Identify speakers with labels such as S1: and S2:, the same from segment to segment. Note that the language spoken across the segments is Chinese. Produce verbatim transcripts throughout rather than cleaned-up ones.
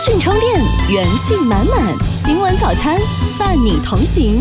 S1: 讯充电，元气满满。新闻早餐伴你同行。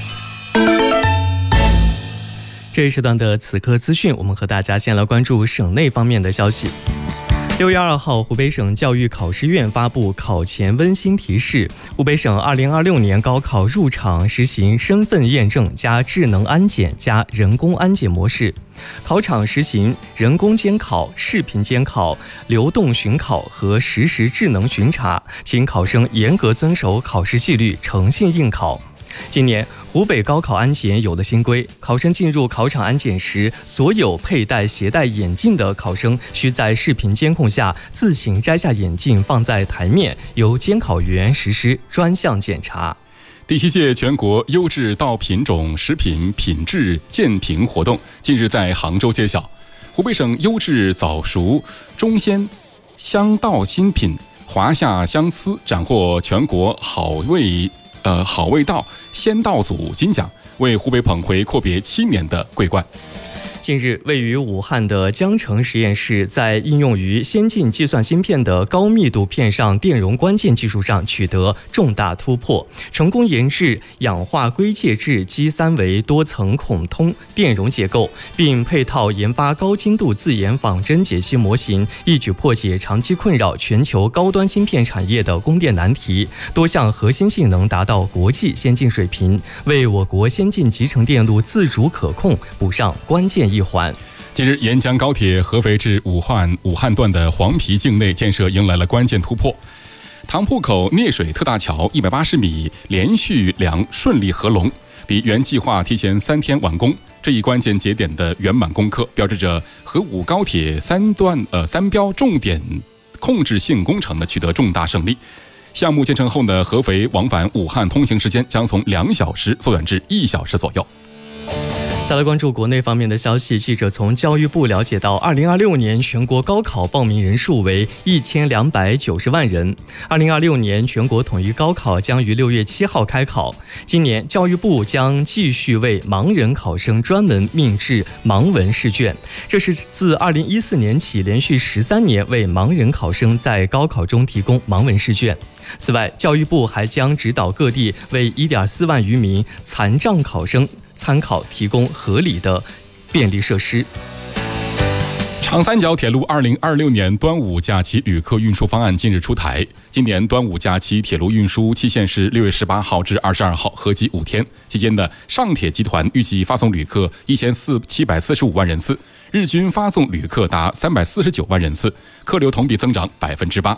S2: 这一时段的此刻资讯，我们和大家先来关注省内方面的消息。六月二号，湖北省教育考试院发布考前温馨提示：湖北省二零二六年高考入场实行身份验证加智能安检加人工安检模式，考场实行人工监考、视频监考、流动巡考和实时智能巡查，请考生严格遵守考试纪律，诚信应考。今年湖北高考安检有了新规，考生进入考场安检时，所有佩戴携带眼镜的考生需在视频监控下自行摘下眼镜放在台面，由监考员实施专项检查。
S3: 第七届全国优质稻品种食品品质鉴评活动近日在杭州揭晓，湖北省优质早熟中鲜香稻新品华夏香丝斩获全国好味呃，好味道鲜稻组金奖，为湖北捧回阔别七年的桂冠。
S2: 近日，位于武汉的江城实验室在应用于先进计算芯片的高密度片上电容关键技术上取得重大突破，成功研制氧化硅介质基三维多层孔通电容结构，并配套研发高精度自研仿真解析模型，一举破解长期困扰全球高端芯片产业的供电难题，多项核心性能达到国际先进水平，为我国先进集成电路自主可控补上关键一环。
S3: 近日，沿江高铁合肥至武汉武汉段的黄陂境内建设迎来了关键突破，塘铺口聂水特大桥一百八十米连续梁顺利合龙，比原计划提前三天完工。这一关键节点的圆满攻克，标志着合武高铁三段呃三标重点控制性工程的取得重大胜利。项目建成后呢，合肥往返武汉通行时间将从两小时缩短至一小时左右。
S2: 再来关注国内方面的消息，记者从教育部了解到，二零二六年全国高考报名人数为一千两百九十万人。二零二六年全国统一高考将于六月七号开考。今年教育部将继续为盲人考生专门命制盲文试卷，这是自二零一四年起连续十三年为盲人考生在高考中提供盲文试卷。此外，教育部还将指导各地为一点四万余名残障考生参考提供合理的便利设施。
S3: 长三角铁路二零二六年端午假期旅客运输方案近日出台。今年端午假期铁路运输期限是六月十八号至二十二号，合计五天。期间的上铁集团预计发送旅客一千七百四十五万人次，日均发送旅客达三百四十九万人次，客流同比增长百分之八。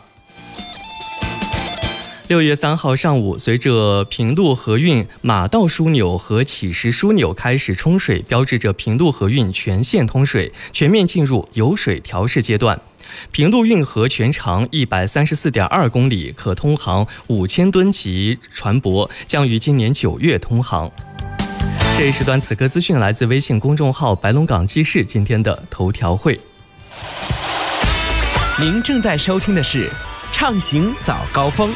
S2: 六月三号上午，随着平陆河运马道枢纽和启石枢纽开始冲水，标志着平陆河运全线通水，全面进入油水调试阶段。平陆运河全长一百三十四点二公里，可通航五千吨级船舶，将于今年九月通航。这一时段此刻资讯来自微信公众号白龙港记事今天的头条会。
S4: 您正在收听的是畅行早高峰。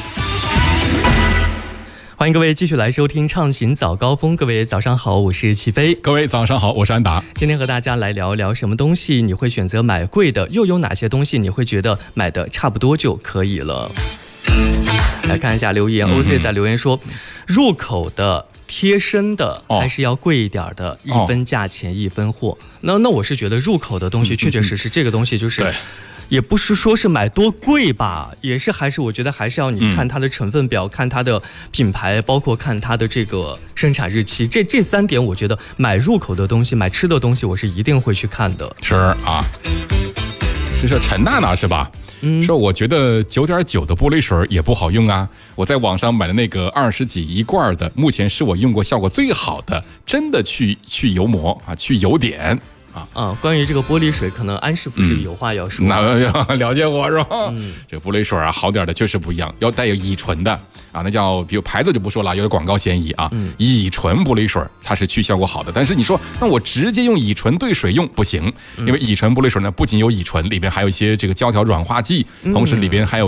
S2: 欢迎各位继续来收听畅行早高峰。各位早上好，我是齐飞。
S3: 各位早上好，我是安达。今
S2: 天和大家来聊聊什么东西你会选择买贵的，又有哪些东西你会觉得买的差不多就可以了。来看一下留言、嗯、O Z 在留言说，入口的贴身的还是要贵一点的、哦、一分价钱一分货。那那我是觉得入口的东西确确实实这个东西就是对，也不是说是买多贵吧，也是还是我觉得还是要你看它的成分表、嗯、看它的品牌，包括看它的这个生产日期，这这三点我觉得买入口的东西买吃的东西我是一定会去看的。
S3: 是啊，是说陈娜娜是吧？嗯，说我觉得九点九的玻璃水也不好用啊，我在网上买的那个二十几一罐的，目前是我用过效果最好的，真的去去油膜啊，去油点。啊,
S2: 啊，关于这个玻璃水，可能安师傅是有话要说。
S3: 嗯、那了解我是吧？嗯，这个玻璃水啊，好点的确实不一样，要带有乙醇的啊，那叫比如牌子就不说了，有广告嫌疑啊。嗯、乙醇玻璃水它是去效果好的，但是你说那我直接用乙醇兑水用不行，因为乙醇玻璃水呢不仅有乙醇，里边还有一些这个胶条软化剂，同时里边还有